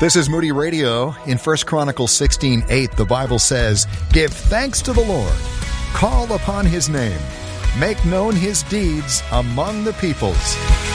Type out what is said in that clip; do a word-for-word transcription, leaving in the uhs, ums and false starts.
This is Moody Radio. In First Chronicles sixteen eight, the Bible says, "Give thanks to the Lord, call upon his name, make known his deeds among the peoples."